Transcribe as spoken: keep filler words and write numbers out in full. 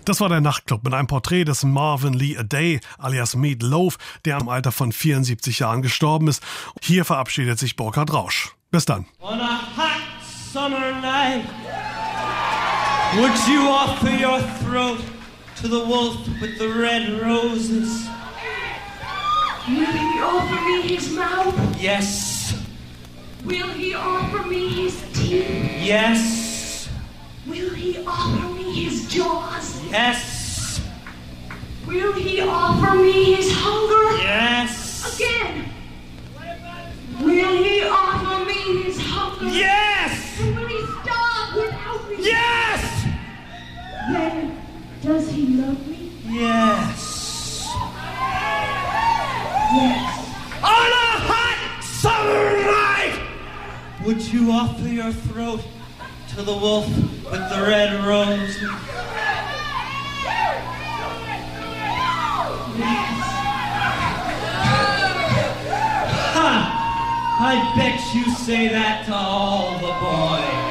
Das war der Nachtclub mit einem Porträt des Marvin Lee Aday alias Meat Loaf, der im Alter von vierundsiebzig Jahren gestorben ist. Hier verabschiedet sich Burkhard Rausch. Bis dann. On a hot summer night, would you offer your throat to the wolf with the red roses? Will he offer me his mouth? Yes. Will he offer me his teeth? Yes. Will he offer me his jaws? Yes. Will he offer me his hunger? Yes. Again. Will he offer me his hunger? Yes. And will he stop without me? Yes. Then, does he love me? Yes. Yes. On a hot summer night, would you offer your throat to the wolf with the red roses? Ha! I bet you say that to all the boys.